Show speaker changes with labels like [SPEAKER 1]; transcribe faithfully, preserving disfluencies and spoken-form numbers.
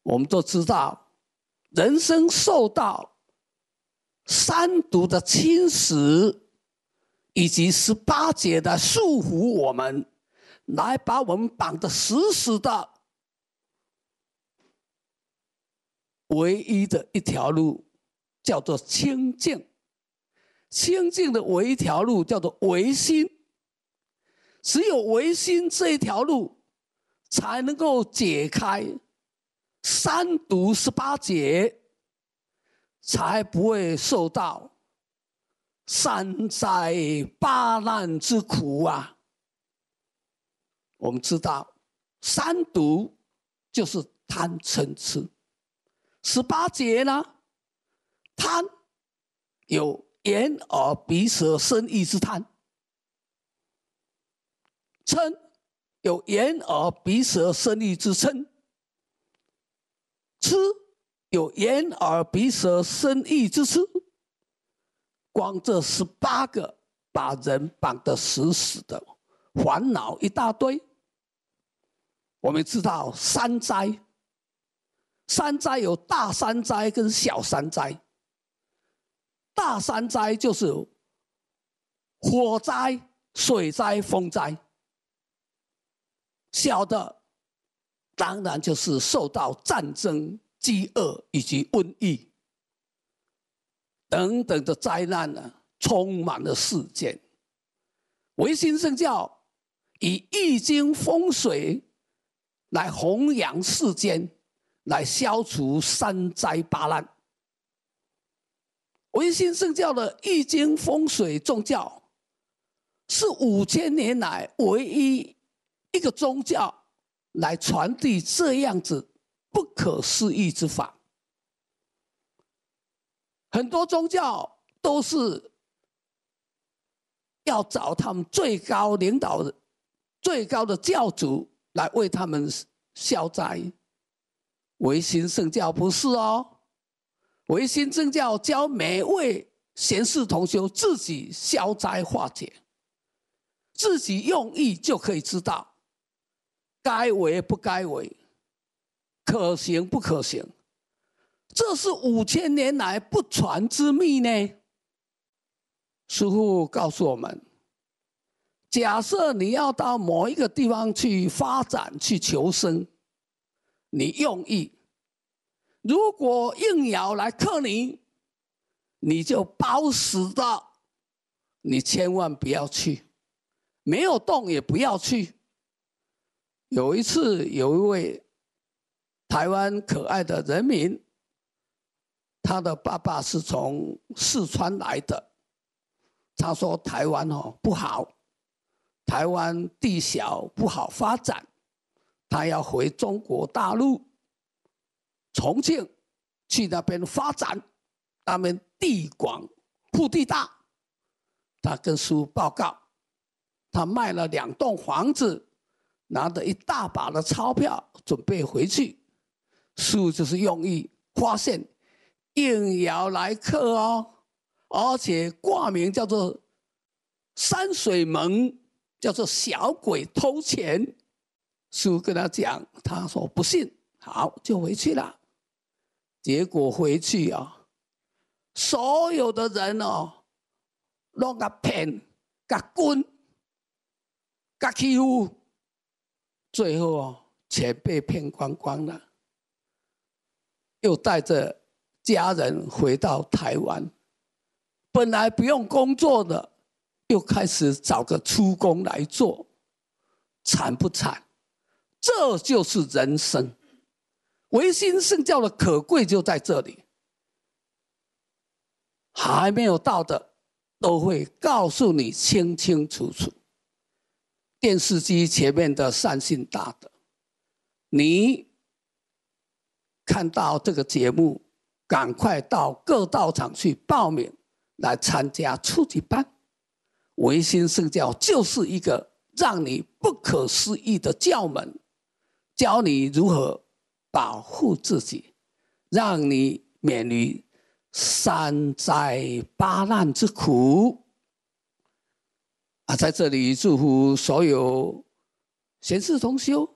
[SPEAKER 1] 我们都知道，人生受到三毒的侵蚀，以及十八劫的束缚我们，来把我们绑得死死的。唯一的一条路叫做清净，清净的唯一一条路叫做唯心。只有唯心这一条路，才能够解开三毒十八劫，才不会受到三灾八难之苦啊！我们知道，三毒就是贪嗔痴，十八劫呢，贪有眼耳鼻舌身意之贪，嗔有眼耳鼻舌身意之嗔，痴有眼耳鼻舌身意之痴。光这十八个把人绑得死死的，烦恼一大堆。我们知道三灾，三灾有大三灾跟小三灾。大三灾就是火灾、水灾、风灾，小的当然就是受到战争、饥饿以及瘟疫等等的灾难呢，充满了世间。唯心圣教以易经风水来弘扬世间，来消除三灾八难。唯心圣教的易经风水宗教，是五千年来唯一一个宗教来传递这样子不可思议之法。很多宗教都是要找他们最高领导的、最高的教主来为他们消灾，唯心圣教不是哦。唯心圣教教每位贤士同修自己消灾化解，自己用意就可以知道该为不该为，可行不可行。这是五千年来不传之秘呢。师父告诉我们，假设你要到某一个地方去发展、去求生，你用意，如果应爻来克你，你就包死的，你千万不要去，没有动也不要去。有一次，有一位台湾可爱的人民，他的爸爸是从四川来的，他说台湾哦不好，台湾地小不好发展，他要回中国大陆重庆去那边发展，那边地广铺地大。他跟师父报告，他卖了两栋房子，拿着一大把的钞票准备回去。师父就是用意发现应爻来克哦，而且挂名叫做山水门，叫做小鬼偷钱。师父跟他讲，他说不信，好就回去了。结果回去啊，所有的人哦，都给骗、给滚、给欺负，最后哦，钱被骗光光了，又带着家人回到台湾。本来不用工作的，又开始找个出工来做，惨不惨？这就是人生。唯心圣教的可贵就在这里，还没有到的都会告诉你清清楚楚。电视机前面的善信大德，你看到这个节目，赶快到各道场去报名来参加初级班。唯心圣教就是一个让你不可思议的教门，教你如何保护自己，让你免于三灾八难之苦。啊，在这里祝福所有贤士同修